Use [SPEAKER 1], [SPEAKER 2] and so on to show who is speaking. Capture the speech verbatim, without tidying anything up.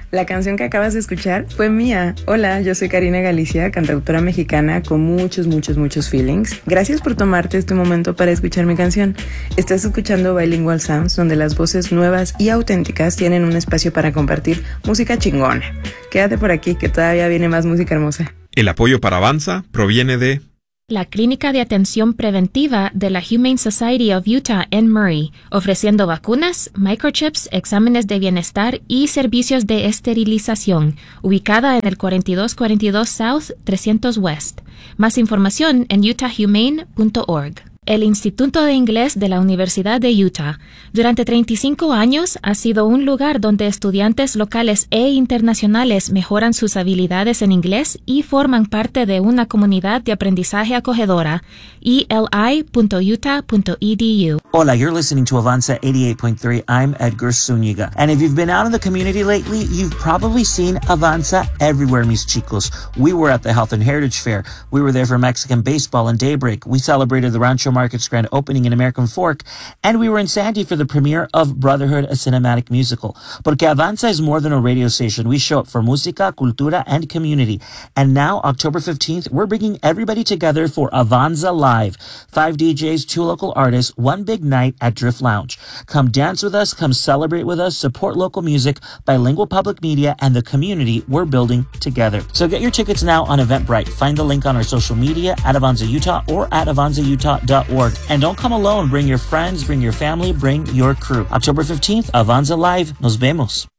[SPEAKER 1] La canción que acabas de escuchar fue mía. Hola, yo soy Karina Galicia, cantautora mexicana con muchos, muchos, muchos feelings. Gracias por tomarte este momento para escuchar mi canción. Estás escuchando Bilingual Sounds, donde las voces nuevas y auténticas tienen un espacio para compartir música chingona. Quédate por aquí, que todavía viene más música hermosa.
[SPEAKER 2] El apoyo para Avanza proviene de
[SPEAKER 3] la Clínica de Atención Preventiva de la Humane Society of Utah en Murray, ofreciendo vacunas, microchips, exámenes de bienestar y servicios de esterilización, ubicada en el cuarenta y dos cuarenta y dos South trescientos West. Más información en utah humane punto org. El Instituto de Inglés de la Universidad de Utah durante treinta y cinco años ha sido un lugar donde estudiantes locales e internacionales mejoran sus habilidades en inglés y forman parte de una comunidad de aprendizaje acogedora. E L I punto utah punto e d u.
[SPEAKER 4] Hola, you're listening to Avanza eighty-eight point three. I'm Edgar Zuniga. And if you've been out in the community lately, you've probably seen Avanza everywhere, mis chicos. We were at the Health and Heritage Fair. We were there for Mexican baseball and Daybreak. We celebrated the Rancho Market's grand opening in American Fork, and we were in Sandy for the premiere of Brotherhood, a cinematic musical. Porque Avanza is more than a radio station. We show up for música, cultura, and community. And now, October fifteenth, we're bringing everybody together for Avanza Live. Five D Js, two local artists, one big night at Drift Lounge. Come dance with us, come celebrate with us, support local music, bilingual public media, and the community we're building together. So get your tickets now on Eventbrite. Find the link on our social media at Avanza Utah or at avanza utah dot org. And don't come alone. Bring your friends, bring your family, bring your crew. October fifteenth, Avanza Live. Nos vemos.